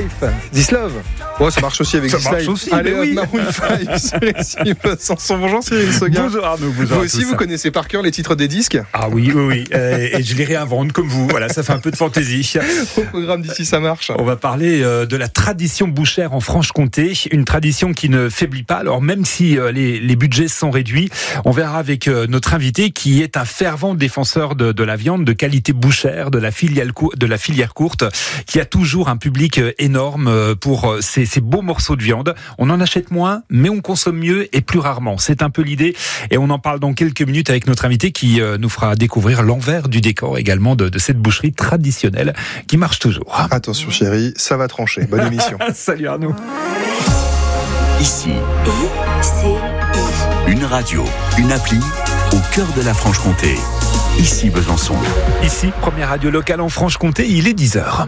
Life, This Love. Oh, ça marche aussi avec Ça This marche Life. aussi, Allez, mais oui. Maroon 5 sur Ici Besançon. Bonjour Cyril Seguin. Bonjour Arnaud, Vous bonjour à aussi, tous. vous connaissez par cœur les titres des disques. Ah oui. Et je les réinvente comme vous. Voilà, ça fait un peu de fantaisie. Au programme d'Ici ça marche. On va parler de la tradition bouchère en Franche-Comté, une tradition qui ne faiblit pas. Alors même si les budgets sont réduits, on verra avec notre invité qui est un fervent défenseur de la viande de qualité bouchère, de la filière courte, qui a toujours un public énorme pour ces beaux morceaux de viande. On en achète moins, mais on consomme mieux et plus rarement. C'est un peu l'idée, et on en parle dans quelques minutes avec notre invité qui nous fera découvrir l'envers du décor également de cette boucherie traditionnelle qui marche toujours. Attention chérie, ça va trancher. Bonne émission. Salut Arnaud. Ici, une radio, une appli au cœur de la Franche-Comté. Ici Besançon. Ici, première radio locale en Franche-Comté, il est 10h.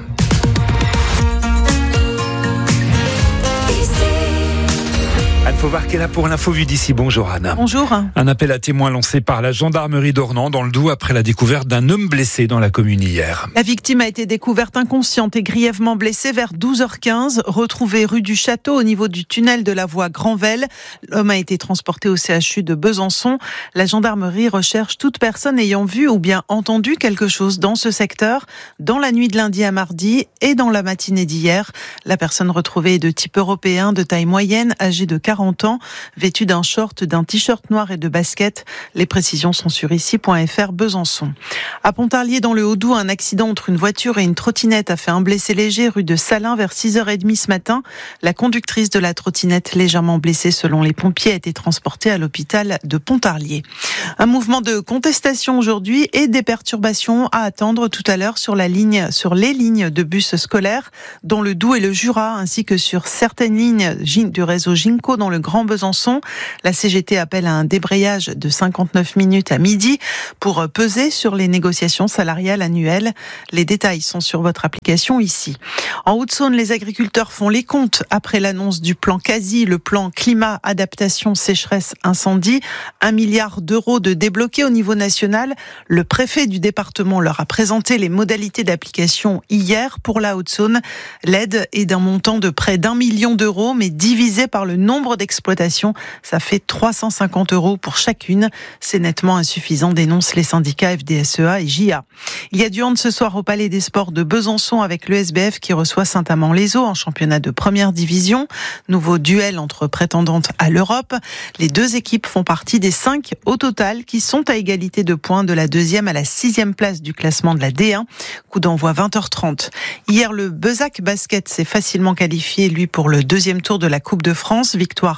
Anne Fauvard qui est là pour l'info vue d'ici. Bonjour Anne. Bonjour. Un appel à témoins lancé par la gendarmerie d'Ornans dans le Doubs après la découverte d'un homme blessé dans la commune hier. La victime a été découverte inconsciente et grièvement blessée vers 12h15, retrouvée rue du Château au niveau du tunnel de la voie Granvelle. L'homme a été transporté au CHU de Besançon. La gendarmerie recherche toute personne ayant vu ou bien entendu quelque chose dans ce secteur dans la nuit de lundi à mardi et dans la matinée d'hier. La personne retrouvée est de type européen, de taille moyenne, âgée de 40 ans, vêtue d'un short, d'un t-shirt noir et de baskets. Les précisions sont sur ici.fr Besançon. À Pontarlier, dans le Haut-Doubs, un accident entre une voiture et une trottinette a fait un blessé léger rue de Salins vers 6h30 ce matin. La conductrice de la trottinette, légèrement blessée selon les pompiers, a été transportée à l'hôpital de Pontarlier. Un mouvement de contestation aujourd'hui et des perturbations à attendre tout à l'heure sur les lignes de bus scolaires, dont le Doubs et le Jura, ainsi que sur certaines lignes du réseau Ginko dans le Grand Besançon. La CGT appelle à un débrayage de 59 minutes à midi pour peser sur les négociations salariales annuelles. Les détails sont sur votre application ici. En Haute-Saône, les agriculteurs font les comptes après l'annonce du plan CASI, le plan climat, adaptation, sécheresse, incendie. 1 milliard d'euros de débloqués au niveau national. Le préfet du département leur a présenté les modalités d'application hier pour la Haute-Saône. L'aide est d'un montant de près d'1 million d'euros, mais divisé par le nombre d'exploitations, ça fait 350 euros pour chacune. C'est nettement insuffisant, dénoncent les syndicats FDSEA et JA. Il y a du hand ce soir au Palais des Sports de Besançon avec le SBF qui reçoit Saint-Amand-les-Eaux en championnat de première division. Nouveau duel entre prétendantes à l'Europe. Les deux équipes font partie des 5 au total qui sont à égalité de points de la 2e à la 6e place du classement de la D1. Coup d'envoi 20h30. Hier, le Bezac Basket s'est facilement qualifié, lui, pour le 2e tour de la Coupe de France. Victoire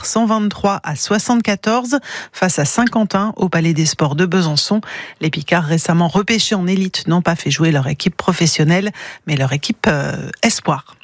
123-74 face à Saint-Quentin au Palais des Sports de Besançon. Les Picards, récemment repêchés en élite, n'ont pas fait jouer leur équipe professionnelle, mais leur équipe espoir.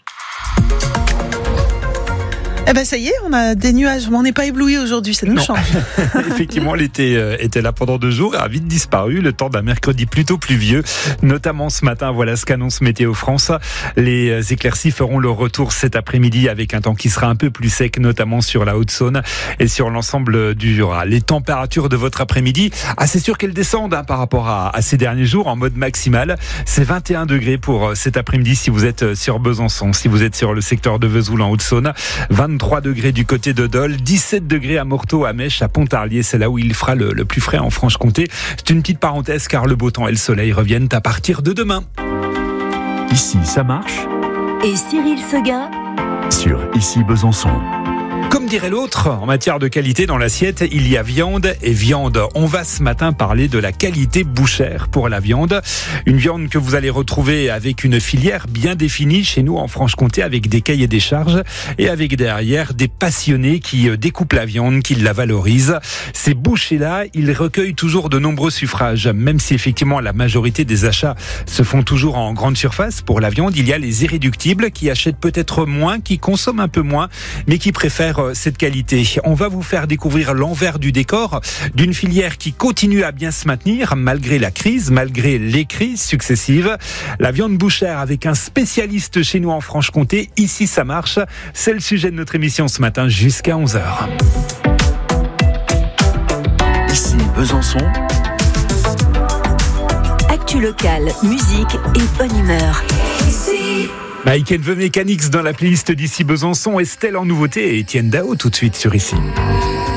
Eh ben ça y est, on a des nuages. On n'est pas ébloui aujourd'hui, ça nous change. Effectivement, l'été était là pendant 2 jours et a vite disparu. Le temps d'un mercredi plutôt pluvieux, notamment ce matin. Voilà ce qu'annonce Météo France. Les éclaircies feront leur retour cet après-midi avec un temps qui sera un peu plus sec, notamment sur la Haute-Saône et sur l'ensemble du Jura. Les températures de votre après-midi, c'est sûr qu'elles descendent par rapport à ces derniers jours en mode maximal. C'est 21 degrés pour cet après-midi si vous êtes sur Besançon, si vous êtes sur le secteur de Vesoul en Haute-Saône. 23 degrés du côté de Dole, 17 degrés à Morteau, à Mèche, à Pontarlier, c'est là où il fera le plus frais en Franche-Comté. C'est une petite parenthèse car le beau temps et le soleil reviennent à partir de demain. Ici ça marche. Et Cyril Seguin Sur Ici Besançon. Comme dirait l'autre, en matière de qualité dans l'assiette, il y a viande et viande. On va ce matin parler de la qualité bouchère pour la viande. Une viande que vous allez retrouver avec une filière bien définie chez nous en Franche-Comté avec des cahiers des charges et avec derrière des passionnés qui découpent la viande, qui la valorisent. Ces bouchers-là, ils recueillent toujours de nombreux suffrages. Même si effectivement la majorité des achats se font toujours en grande surface pour la viande, il y a les irréductibles qui achètent peut-être moins, qui consomment un peu moins, mais qui préfèrent cette qualité. On va vous faire découvrir l'envers du décor d'une filière qui continue à bien se maintenir malgré la crise, malgré les crises successives. La viande bouchère avec un spécialiste chez nous en Franche-Comté. Ici, ça marche. C'est le sujet de notre émission ce matin jusqu'à 11h. Ici Besançon. Actu locale, musique et bonne humeur. Ici Mike and the Mechanics dans la playlist d'ici Besançon, Estelle en nouveauté et Étienne Dao tout de suite sur Ici.